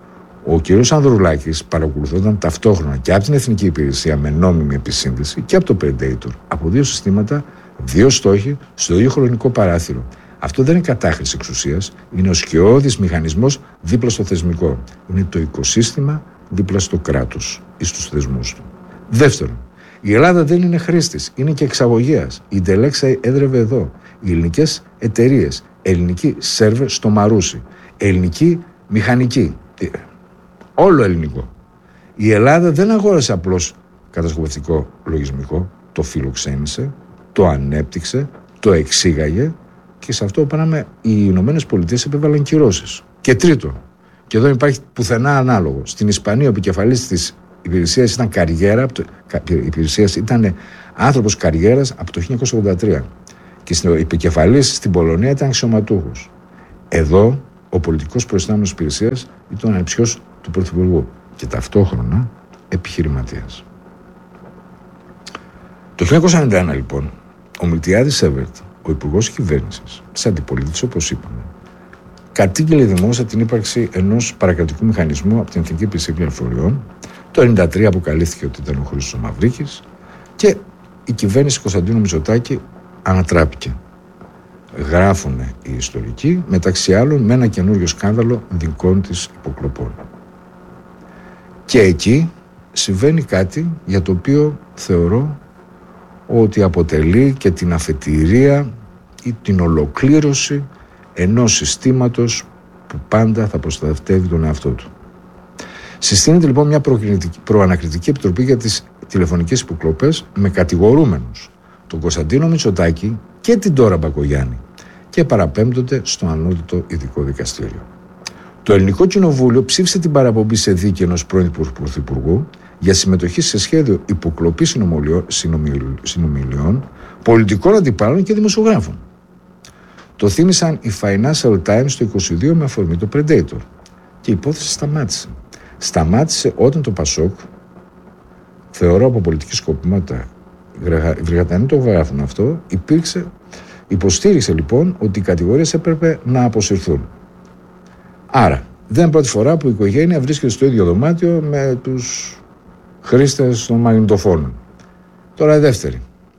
Ο κ. Ανδρουλάκης παρακολουθόταν ταυτόχρονα και από την Εθνική Υπηρεσία με νόμιμη επισύνδεση και από το Predator. Από δύο συστήματα, δύο στόχοι, στο ίδιο χρονικό παράθυρο. Αυτό δεν είναι κατάχρηση εξουσίας, είναι ο σκιώδης μηχανισμός δίπλα στο θεσμικό. Είναι το οικοσύστημα δίπλα στο κράτος ή στους θεσμούς του. Δεύτερον, η Ελλάδα δεν είναι χρήστης, είναι και εξαγωγέας. Η Ντελέξα έδρευε εδώ. Οι ελληνικές εταιρείες, ελληνική σερβερ στο Μαρούσι, ελληνική μηχανική. Όλο ελληνικό. Η Ελλάδα δεν αγόρασε απλώς κατασκοπευτικό λογισμικό, το φιλοξένησε, το ανέπτυξε, το εξήγαγε και σε αυτό πέραμε οι Ηνωμένες Πολιτείες επέβαλαν κυρώσεις. Και τρίτο, και εδώ υπάρχει πουθενά ανάλογο, στην Ισπανία ο επικεφαλής της υπηρεσίας ήταν καριέρα, η υπηρεσία ήταν άνθρωπος καριέρας από το χίλια εννιακόσια ογδόντα τρία και στην επικεφαλής στην Πολωνία ήταν αξιωματούχος. Εδώ ο πολιτικός προϊστάμενος της υπηρεσίας ήταν ο ανιψιός του Πρωθυπουργού και ταυτόχρονα επιχειρηματίας. Το χίλια εννιακόσια ενενήντα ένα λοιπόν, ο Μιλτιάδης Έβερτ, ο υπουργός κυβέρνησης της αντιπολίτευσης, όπως είπαμε, κατήγγειλε δημόσια την ύπαρξη ενός παρακρατικού μηχανισμού από την Εθνική Υπηρεσία Πληροφοριών. Το χίλια εννιακόσια ενενήντα τρία αποκαλύφθηκε ότι ήταν ο Χρήστος Μαυρίκης και η κυβέρνηση Κωνσταντίνου Μητσοτάκη ανατράπηκε. Γράφουν οι ιστορικοί, μεταξύ άλλων, με ένα καινούριο σκάνδαλο δικών της υποκλοπών. Και εκεί συμβαίνει κάτι για το οποίο θεωρώ ότι αποτελεί και την αφετηρία ή την ολοκλήρωση ενός συστήματος που πάντα θα προστατεύει τον εαυτό του. Συστήνεται λοιπόν μια προανακριτική επιτροπή για τις τηλεφωνικές υποκλοπές με κατηγορούμενους τον Κωνσταντίνο Μητσοτάκη και την Ντόρα Μπακογιάννη και παραπέμπτονται στο ανώτατο ειδικό δικαστήριο. Το Ελληνικό Κοινοβούλιο ψήφισε την παραπομπή σε δίκη ενός πρώην πρωθυπουργού για συμμετοχή σε σχέδιο υποκλοπής συνομιλιών πολιτικών αντιπάλων και δημοσιογράφων. Το θύμισαν οι Financial Times το είκοσι δύο με αφορμή το Predator και η υπόθεση σταμάτησε. Σταμάτησε όταν το Πασόκ, θεωρώ από πολιτική σκοπιμότητα, οι Βρετανοί το γράφουν αυτό, υπήρξε, υποστήριξε λοιπόν ότι οι κατηγορίες έπρεπε να αποσυρθούν. Άρα, δεν είναι πρώτη φορά που η οικογένεια βρίσκεται στο ίδιο δωμάτιο με τους χρήστες των μαγνητοφώνων. Τώρα δεύτερη.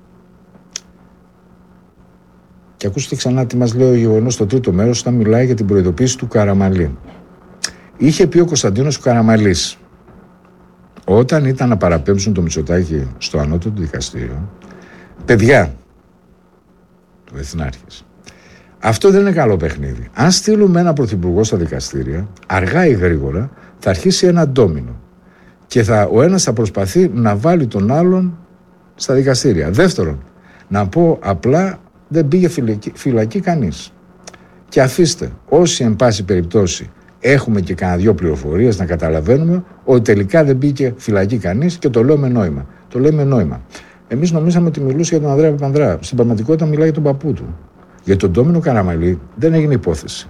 Και ακούστε ξανά τι μας λέει ο γεγονός στο τρίτο μέρος όταν μιλάει για την προειδοποίηση του Καραμαλή. Είχε πει ο Κωνσταντίνος Καραμαλής Όταν ήταν να παραπέμψουν το Μητσοτάκη στο ανώτατο δικαστήριο, παιδιά, ο Εθνάρχης, αυτό δεν είναι καλό παιχνίδι. Αν στείλουμε ένα πρωθυπουργό στα δικαστήρια, αργά ή γρήγορα θα αρχίσει ένα ντόμινο. Και θα, ο ένας θα προσπαθεί να βάλει τον άλλον στα δικαστήρια. Δεύτερον, να πω απλά, δεν πήγε φυλακή, φυλακή κανείς. Και αφήστε, όσοι εν πάση περιπτώσει έχουμε και κανένα δυο πληροφορίες να καταλαβαίνουμε ότι τελικά δεν πήγε φυλακή κανείς, και το λέω με νόημα. Το λέει με νόημα. Εμείς νομίζαμε ότι μιλούσε για τον Ανδρέα Παπανδρέα. Στην πραγματικότητα μιλάει για τον παππού του. Για τον Ντόμινο Καραμαλή δεν έγινε υπόθεση.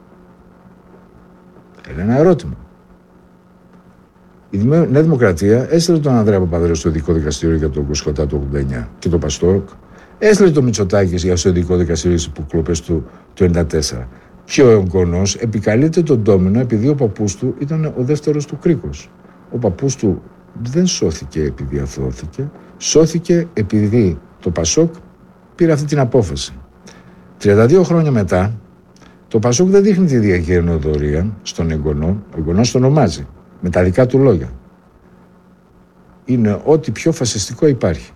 Είναι ένα ερώτημα. Η Νέα Δημοκρατία έστειλε τον Ανδρέα Παπανδρέου στο ειδικό δικαστήριο για τον Κοσχοτά του ογδόντα εννιά και τον Παστόκ. Έστειλε τον Μητσοτάκη για στο ειδικό δικαστήριο στις υποκλοπές του το ενενήντα τέσσερα. Και ο εγγονός επικαλείται τον Ντόμινο επειδή ο παππούς του ήταν ο δεύτερος του κρίκος. Ο παππούς του δεν σώθηκε επειδή αθώθηκε, σώθηκε επειδή το Πασόκ πήρε αυτή την απόφαση. τριάντα δύο χρόνια μετά, το Πασόκ δεν δείχνει τη διακαιρνοδορία στον εγγονό, ο εγγονός τον ονομάζει με τα δικά του λόγια. Είναι ό,τι πιο φασιστικό υπάρχει.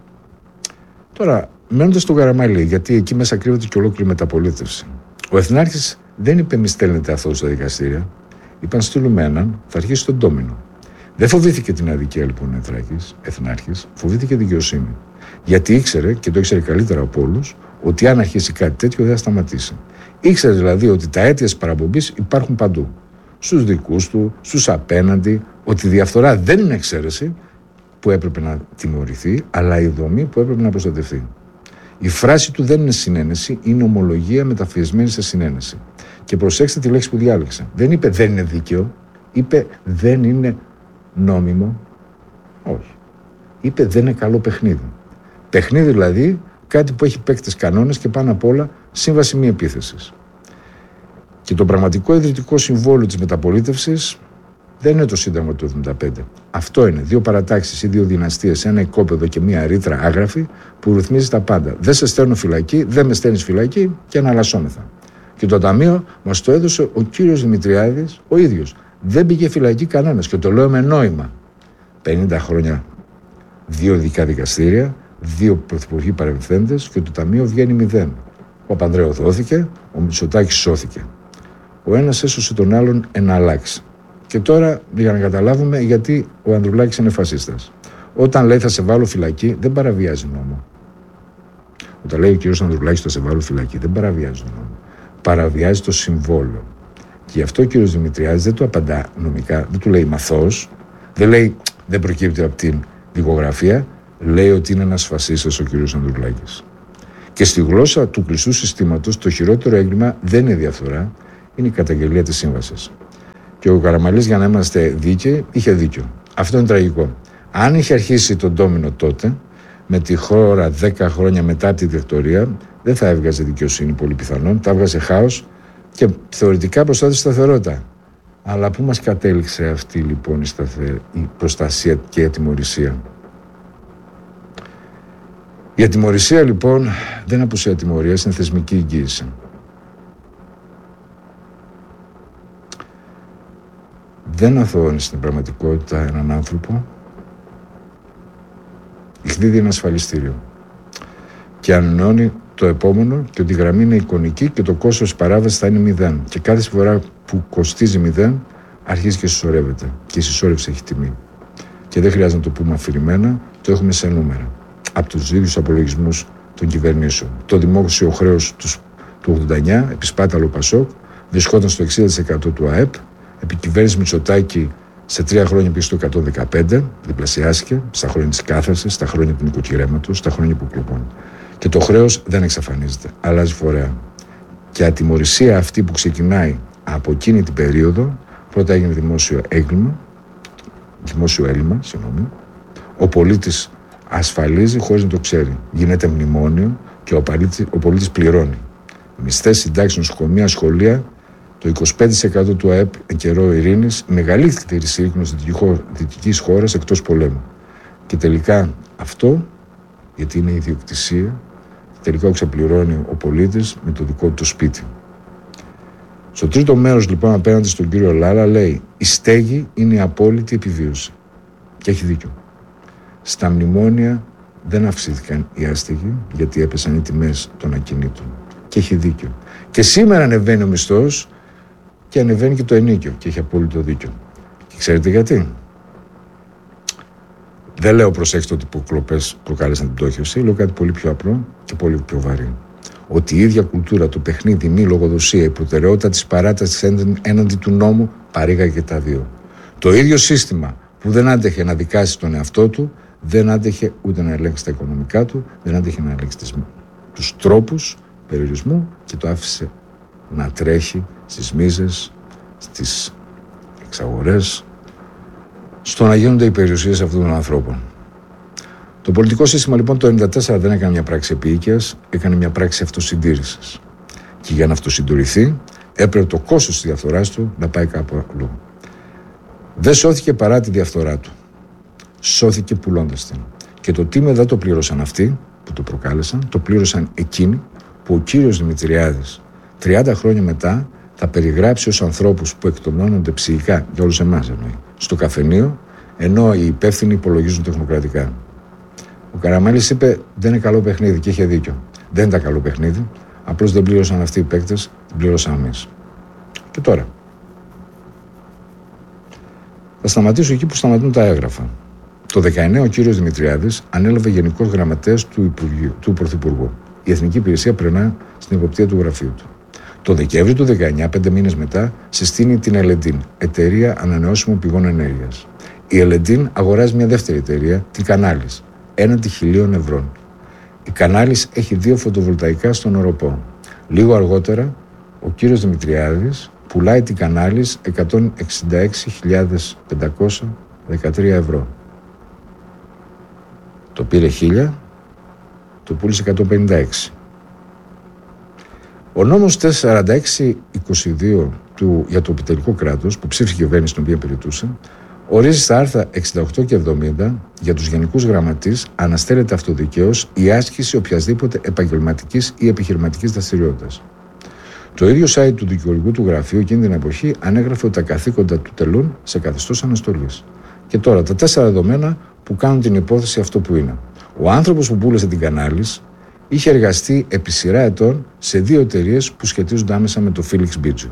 Τώρα, μένοντας στον Καραμαλή, γιατί εκεί μέσα κρύβεται και ολόκληρη μεταπολίτευση. Ο Εθνάρχης δεν είπε μη στέλνετε αυτό στα δικαστήρια. Είπαν στείλουμε έναν, θα αρχίσει τον ντόμινο. Δεν φοβήθηκε την αδικία λοιπόν ο Εθνάρχης, φοβήθηκε δικαιοσύνη. Γιατί ήξερε, και το ήξερε καλύτερα από όλους, ότι αν αρχίσει κάτι τέτοιο δεν θα σταματήσει. Ήξερε δηλαδή ότι τα αίτια της παραπομπής υπάρχουν παντού. Στους δικούς του, στους απέναντι, ότι η διαφθορά δεν είναι εξαίρεση που έπρεπε να τιμωρηθεί, αλλά η δομή που έπρεπε να προστατευτεί. Η φράση του δεν είναι συνένεση, είναι ομολογία μεταφιεσμένη σε συνένεση. Και προσέξτε τη λέξη που διάλεξε. Δεν είπε δεν είναι δίκαιο, είπε δεν είναι νόμιμο. Όχι. Είπε δεν είναι καλό παιχνίδι. Παιχνίδι δηλαδή κάτι που έχει παίκτες κανόνες και πάνω απ' όλα σύμβαση μη επίθεσης. Και το πραγματικό ιδρυτικό συμβόλαιο της μεταπολίτευσης δεν είναι το Σύνταγμα του εβδομήντα πέντε. Αυτό είναι δύο παρατάξεις ή δύο δυναστείες, ένα οικόπεδο και μία ρήτρα άγραφη που ρυθμίζει τα πάντα. Δεν σε στέλνω φυλακή, δεν με στέλνεις φυλακή και αναλασσόμεθα. Και το Ταμείο μας το έδωσε ο κύριος Δημητριάδης ο ίδιος. Δεν πήγε φυλακή κανένας και το λέω με νόημα. πενήντα χρόνια, δύο ειδικά δικαστήρια, δύο πρωθυπουργοί παρεμβαίνοντες και το Ταμείο βγαίνει μηδέν. Ο Παπανδρέου δόθηκε, ο Μητσοτάκης σώθηκε. Ο ένας έσωσε τον άλλον εν αλλάξει. Και τώρα για να καταλάβουμε γιατί ο Ανδρουλάκης είναι φασίστας. Όταν λέει θα σε βάλω φυλακή, δεν παραβιάζει νόμο. Όταν λέει ο κύριος Ανδρουλάκης θα σε βάλω φυλακή, δεν παραβιάζει τον νόμο. Παραβιάζει το συμβόλαιο. Και γι' αυτό ο κύριος Δημητριάδης δεν του απαντά νομικά, δεν του λέει μαθός, δεν λέει δεν προκύπτει από την δικογραφία, λέει ότι είναι ένας φασίστας ο κύριος Ανδρουλάκης. Και στη γλώσσα του κλειστού συστήματος το χειρότερο έγκλημα δεν είναι η διαφθορά, είναι η καταγγελία της σύμβασης. Και ο Καραμαλής, για να είμαστε δίκαιοι, είχε δίκιο. Αυτό είναι τραγικό. Αν είχε αρχίσει τον ντόμινο τότε, με τη χώρα δέκα χρόνια μετά τη δικτατορία, δεν θα έβγαζε δικαιοσύνη πολύ πιθανόν, θα έβγαζε χάος και θεωρητικά προστάτευσε σταθερότητα. Αλλά πού μας κατέληξε αυτή λοιπόν η, σταθε... η προστασία και η ατιμωρησία. Η ατιμωρησία λοιπόν δεν είναι απουσία τιμωρίας, είναι θεσμική εγγύηση. Δεν αθωώνει στην πραγματικότητα έναν άνθρωπο, εκδίδει ένα ασφαλιστήριο και ανανεώνει το επόμενο και ότι η γραμμή είναι εικονική και το κόστος της παράβασης θα είναι μηδέν. Και κάθε φορά που κοστίζει μηδέν αρχίζει και συσσωρεύεται. Και η συσσόρευση έχει τιμή. Και δεν χρειάζεται να το πούμε αφηρημένα, το έχουμε σε νούμερα. Από τους ίδιους απολογισμούς των κυβερνήσεων. Το δημόσιο χρέος του ογδόντα εννιά, επί σπάταλο Πασόκ, βρισκόταν στο εξήντα τοις εκατό του ΑΕΠ. Επί κυβέρνηση Μητσοτάκη σε τρία χρόνια πήγε στο εκατόν δεκαπέντε, διπλασιάστηκε στα χρόνια της κάθαρσης, στα χρόνια του νοικοκυρέματος, στα χρόνια υποκλοπών. Και το χρέος δεν εξαφανίζεται, αλλάζει φορέα. Και η ατιμωρησία αυτή που ξεκινάει από εκείνη την περίοδο, πρώτα έγινε δημόσιο έγκλημα, δημόσιο έλλειμμα, συγγνώμη. Ο πολίτης ασφαλίζει χωρίς να το ξέρει. Γίνεται μνημόνιο και ο πολίτης, ο πολίτης πληρώνει. Μισθές, συντάξεις, νοσοκομεία, σχολεία. Το είκοσι πέντε τοις εκατό του ΑΕΠ εν καιρό ειρήνης, μεγαλύτερη συρρήκνωση δυτικής χώρας εκτός πολέμου. Και τελικά αυτό, γιατί είναι ιδιοκτησία, τελικά ξεπληρώνει ο πολίτης με το δικό του σπίτι. Στο τρίτο μέρος λοιπόν απέναντι στον κύριο Λάλα λέει η στέγη είναι η απόλυτη επιβίωση. Και έχει δίκιο. Στα μνημόνια δεν αυξήθηκαν οι άστεγοι γιατί έπεσαν οι τιμές των ακινήτων. Και έχει δίκιο. Και σήμερα ανεβαίνει ο μισθός και ανεβαίνει και το ενίκιο. Και έχει απόλυτο δίκιο. Και ξέρετε γιατί? Δεν λέω προσέξτε ότι οι υποκλοπές προκάλεσαν την πτώχευση. Λέω κάτι πολύ πιο απλό και πολύ πιο βαρύ. Ότι η ίδια κουλτούρα, το παιχνίδι, η μη λογοδοσία, η προτεραιότητα της παράτασης έναντι του νόμου παρήγαγε και τα δύο. Το ίδιο σύστημα που δεν άντεχε να δικάσει τον εαυτό του, δεν άντεχε ούτε να ελέγξει τα οικονομικά του, δεν άντεχε να ελέγξει τους τρόπους περιορισμού και το άφησε να τρέχει στις μίζες, στις εξαγορές, στο να γίνονται οι περιουσίες αυτών των ανθρώπων. Το πολιτικό σύστημα λοιπόν το ενενήντα τέσσερα δεν έκανε μια πράξη επίοικιας, έκανε μια πράξη αυτοσυντήρησης. Και για να αυτοσυντηρηθεί έπρεπε το κόστος της διαφθοράς του να πάει κάπου αλλού. Δεν σώθηκε παρά τη διαφθορά του. Σώθηκε πουλώντας την. Και το τίμιο δεν το πλήρωσαν αυτοί που το προκάλεσαν, το πλήρωσαν εκείνοι που ο κύριος Δημητριάδης τριάντα χρόνια μετά θα περιγράψει ως ανθρώπους που εκτονώνονται ψυχικά, για όλους εμάς εννοεί, στο καφενείο, ενώ οι υπεύθυνοι υπολογίζουν τεχνοκρατικά. Ο Καραμέλης είπε: δεν είναι καλό παιχνίδι, και είχε δίκιο. Δεν ήταν καλό παιχνίδι, απλώς δεν πλήρωσαν αυτοί οι παίκτες, την πλήρωσαν εμείς. Και τώρα. Θα σταματήσω εκεί που σταματούν τα έγγραφα. Το δεκαεννέα ο κύριος Δημητριάδης ανέλαβε γενικός γραμματέας του, Υπουργείου, του Πρωθυπουργού. Η Εθνική Υπηρεσία περνά στην εποπτεία του γραφείου του. Το Δεκέμβριο του δεκαεννέα, πέντε μήνες μετά, συστήνει την Ελεντίν, εταιρεία ανανεώσιμων πηγών ενέργειας. Η Ελεντίν αγοράζει μια δεύτερη εταιρεία, την Κανάλης, έναντι χιλίων ευρώ. Η Κανάλης έχει δύο φωτοβολταϊκά στον Οροπό. Λίγο αργότερα, ο κύριος Δημητριάδης πουλάει την Κανάλης εκατόν εξήντα έξι χιλιάδες πεντακόσια δεκατρία ευρώ. Το πήρε χίλια, το πούλησε εκατόν πενήντα έξι. Ο νόμος τετρακόσια σαράντα έξι είκοσι δύο του, για το επιτελικό κράτος, που ψήφισε η κυβέρνηση στην οποία περιπτούσε, ορίζει στα άρθρα εξήντα οκτώ και εβδομήντα για τους γενικούς γραμματείς αναστέλλεται αυτοδικαίως η άσκηση οποιασδήποτε επαγγελματικής ή επιχειρηματικής δραστηριότητας. Το ίδιο site του δικηγορικού του γραφείου εκείνη την εποχή ανέγραφε ότι τα καθήκοντα του τελούν σε καθεστώς αναστολής. Και τώρα τα τέσσερα δεδομένα που κάνουν την υπόθεση αυτό που είναι. Ο άνθρωπος που πούλησε την Κανάλης είχε εργαστεί επί σειρά ετών σε δύο εταιρείες που σχετίζονται άμεσα με το Φίλιξ Μπίτζιο.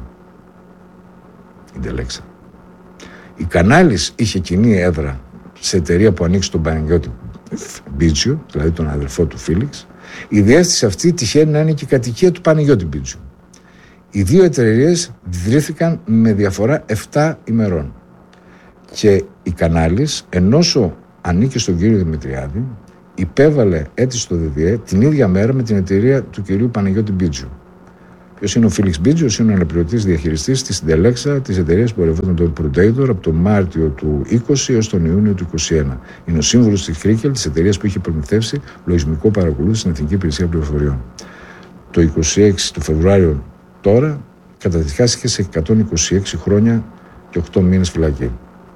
Η Ντελέξα. Η Κανάλης είχε κοινή έδρα σε εταιρεία που ανήκει στον Παναγιώτη Μπίτζιο, δηλαδή τον αδελφό του Φίλιξ. Η διεύθυνση αυτή τυχαίνει να είναι και η κατοικία του Παναγιώτη Μπίτζιο. Οι δύο εταιρείες ιδρύθηκαν με διαφορά επτά ημερών. Και η Κανάλης, ενώσο ανήκει στον κύριο Δημητριάδη, υπέβαλε αίτηση στο ΔΔΕ την ίδια μέρα με την εταιρεία του κυρίου Παναγιώτη Μπίτζιο. Ποιος είναι ο Φίλιξ Μπίτζιο? Είναι ο αναπληρωτής διαχειριστής της Συντελέξα, της εταιρείας που ερευνόταν τον Protector από τον Μάρτιο του είκοσι έως τον Ιούνιο του είκοσι ένα. Είναι ο σύμβουλος της Κρίκελ, της εταιρείας που είχε προμηθεύσει λογισμικό παρακολούθηση στην Εθνική Υπηρεσία Πληροφοριών. Το είκοσι έξι του Φεβρουάριο τώρα καταδικάστηκε σε εκατόν είκοσι έξι χρόνια και οκτώ μήνες φυλακή.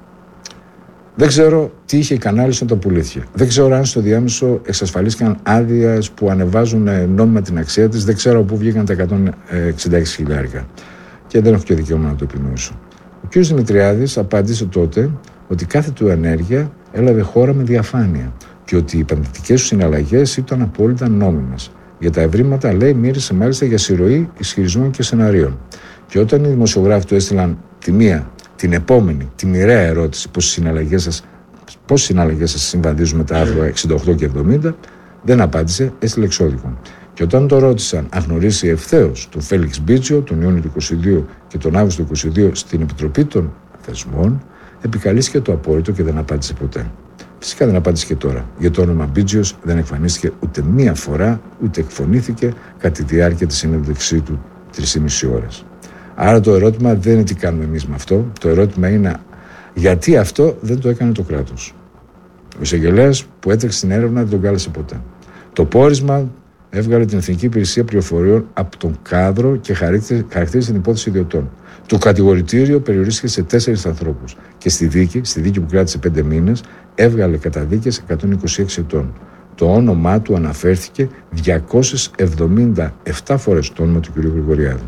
Δεν ξέρω τι είχε η Κανάλης όταν πουλήθηκε. Δεν ξέρω αν στο διάμεσο εξασφαλίστηκαν άδειες που ανεβάζουν νόμιμα την αξία της. Δεν ξέρω πού βγήκαν τα εκατόν εξήντα έξι χιλιάρικα. Και δεν έχω και δικαίωμα να το επινοήσω. Ο κ. Δημητριάδης απάντησε τότε ότι κάθε του ενέργεια έλαβε χώρα με διαφάνεια και ότι οι επενδυτικές του συναλλαγές ήταν απόλυτα νόμιμες. Για τα ευρήματα, λέει, μίλησε μάλιστα για συρροή ισχυρισμών και σεναρίων. Και όταν οι δημοσιογράφοι του έστειλαν τη μία, την επόμενη, τη μοιραία ερώτηση πώς οι συναλλαγές σας, πώς οι συναλλαγές σας συμβαδίζουν με τα άρθρα εξήντα οκτώ και εβδομήντα, δεν απάντησε, έστειλε εξώδικο. Και όταν το ρώτησαν αν γνωρίσει ευθέως τον Φέλιξ Μπίτζιο τον Ιούνιο του είκοσι δύο και τον Αύγουστο του είκοσι δύο στην Επιτροπή των Θεσμών, επικαλίστηκε το απόρριτο και δεν απάντησε ποτέ. Φυσικά δεν απάντησε και τώρα, γιατί το όνομα Μπίτζιος δεν εμφανίστηκε ούτε μία φορά, ούτε εκφωνήθηκε κατά τη διάρκεια της συνέντευξή του τρεις και μισή ώρες. Άρα το ερώτημα δεν είναι τι κάνουμε εμείς με αυτό, το ερώτημα είναι γιατί αυτό δεν το έκανε το κράτος. Ο εισαγγελέας που έτρεξε στην έρευνα δεν τον κάλεσε ποτέ. Το πόρισμα έβγαλε την Εθνική Υπηρεσία Πληροφοριών από τον κάδρο και χαρακτήρισε την υπόθεση ιδιωτών. Το κατηγορητήριο περιορίστηκε σε τέσσερις ανθρώπους και στη δίκη, στη δίκη που κράτησε πέντε μήνες, έβγαλε καταδίκες εκατόν είκοσι έξι ετών. Το όνομά του αναφέρθηκε διακόσιες εβδομήντα επτά φορές, το όνομα του κ. Γρηγοριάδη.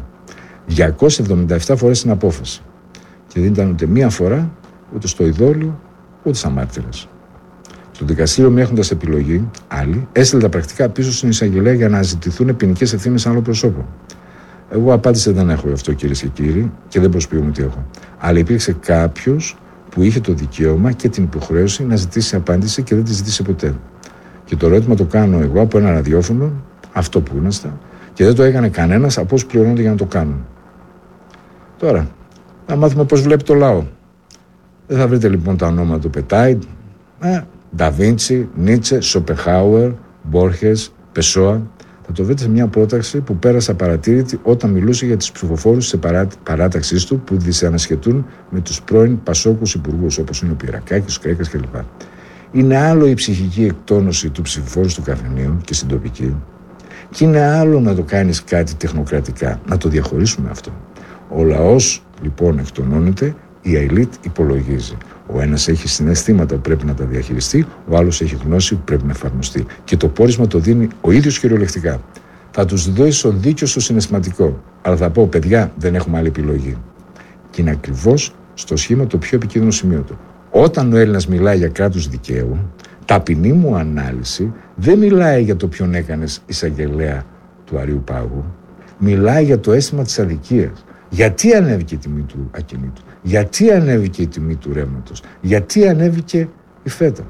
διακόσιες εβδομήντα επτά φορές στην απόφαση. Και δεν ήταν ούτε μία φορά, ούτε στο ειδόλιο, ούτε σαν μάρτυρας. Το δικαστήριο, μη έχοντας επιλογή, άλλη, έστειλε τα πρακτικά πίσω στην εισαγγελέα για να αναζητηθούν ποινικές ευθύνες άλλο πρόσωπο. Εγώ απάντηση δεν έχω γι' αυτό, κυρίες και κύριοι, και δεν προσποιούμε τι έχω. Αλλά υπήρξε κάποιος που είχε το δικαίωμα και την υποχρέωση να ζητήσει απάντηση και δεν τη ζητήσε ποτέ. Και το ερώτημα το κάνω εγώ από ένα ραδιόφωνο, αυτό που ήμασταν, και δεν το έκανε κανένας από όσους πληρώνονται για να το κάνουν. Τώρα, να μάθουμε πώς βλέπει το λαό. Δεν θα βρείτε λοιπόν τα ονόματα του Πετάιντ, ε, Νταβίντσι, Νίτσε, Σοπενχάουερ, Μπόρχες, Πεσόα. Θα το βρείτε σε μια πρόταξη που πέρασε απαρατήρητη όταν μιλούσε για τους ψηφοφόρους της παρά, παράταξής του που δυσανασχετούν με τους πρώην Πασόκους υπουργούς όπως είναι ο Πυρακάκης, ο Κρέκας κλπ. Είναι άλλο η ψυχική εκτόνωση του ψηφοφόρου του καφενείου και στην τοπική, και είναι άλλο να το κάνεις κάτι τεχνοκρατικά. Να το διαχωρίσουμε αυτό. Ο λαός λοιπόν εκτονώνεται, η ελίτ υπολογίζει. Ο ένας έχει συναισθήματα που πρέπει να τα διαχειριστεί, ο άλλος έχει γνώση που πρέπει να εφαρμοστεί. Και το πόρισμα το δίνει ο ίδιος κυριολεκτικά. Θα τους δώσω δίκιο στο συναισθηματικό, αλλά θα πω, παιδιά, δεν έχουμε άλλη επιλογή. Και είναι ακριβώς στο σχήμα το πιο επικίνδυνο σημείο του. Όταν ο Έλληνας μιλάει για κράτος δικαίου, ταπεινή μου ανάλυση δεν μιλάει για το ποιον έκανες εισαγγελέα του Αριού Πάγου, μιλάει για το αίσθημα της αδικίας. Γιατί ανέβηκε η τιμή του ακινήτου, γιατί ανέβηκε η τιμή του ρεύματος, γιατί ανέβηκε η φέτα.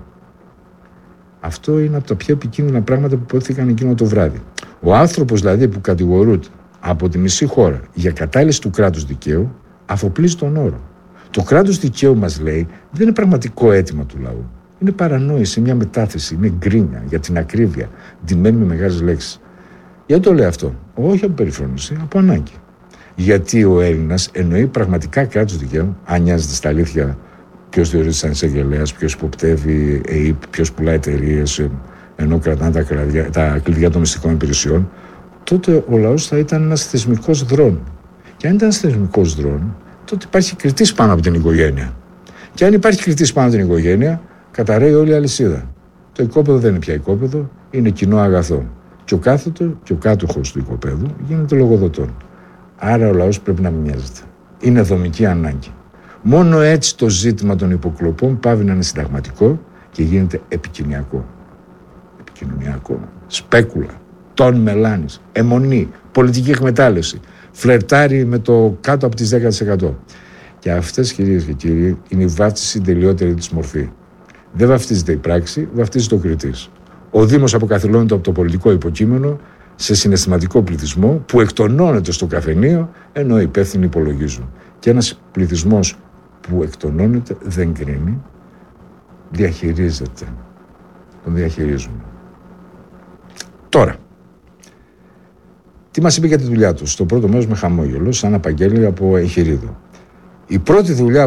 Αυτό είναι από τα πιο επικίνδυνα πράγματα που υπόθηκαν εκείνο το βράδυ. Ο άνθρωπος δηλαδή που κατηγορούνται από τη μισή χώρα για κατάλυση του κράτους δικαίου αφοπλίζει τον όρο. Το κράτος δικαίου, μας λέει, δεν είναι πραγματικό αίτημα του λαού. Είναι παρανόηση, μια μετάθεση, είναι γκρίνια για την ακρίβεια, ντυμένη με μεγάλες λέξεις. Γιατί το λέει αυτό? Όχι από περιφρόνηση, από ανάγκη. Γιατί ο Έλληνας εννοεί πραγματικά κράτος δικαίου, αν νοιάζεται στα αλήθεια ποιος διορίζει σαν εισαγγελέας, ποιος υποπτεύει ΕΕΠ, ποιος πουλάει εταιρείες, ενώ κρατάνε τα, κλαδιά, τα κλειδιά των μυστικών υπηρεσιών, τότε ο λαός θα ήταν ένας θεσμικός δρόν. Και αν ήταν ένας θεσμικός δρόν, τότε υπάρχει κριτής πάνω από την οικογένεια. Και αν υπάρχει κριτής πάνω από την οικογένεια, καταρρέει όλη η αλυσίδα. Το οικόπεδο δεν είναι πια οικόπεδο, είναι κοινό αγαθό. Και ο κάθετο και ο κάτοχος του οικοπαίδου γίνεται λογοδοτών. Άρα ο λαός πρέπει να μην μοιάζεται. Είναι δομική ανάγκη. Μόνο έτσι το ζήτημα των υποκλοπών πάβει να είναι συνταγματικό και γίνεται επικοινωνιακό. Επικοινωνιακό. Σπέκουλα. Τόν μελάνης. Αιμονή. Πολιτική εκμετάλλευση. Φλερτάρει με το κάτω από τις δέκα τοις εκατό. Και αυτές, κυρίες και κύριοι, είναι η βάφτιση στην τελειότερη της μορφή. Δεν βαφτίζεται η πράξη, βαφτίζεται ο κριτής. Ο Δήμος αποκαθιλώνεται από το πολιτικό υποκείμενο σε συναισθηματικό πληθυσμό που εκτονώνεται στο καφενείο ενώ οι υπεύθυνοι υπολογίζουν. Και ένας πληθυσμός που εκτονώνεται δεν κρίνει, διαχειρίζεται. Τον διαχειρίζουμε. Τώρα, τι μας είπε για τη δουλειά του? Στο πρώτο μέρος με χαμόγελο, σαν απαγγέλιο από εγχειρίδιο. Η πρώτη δουλειά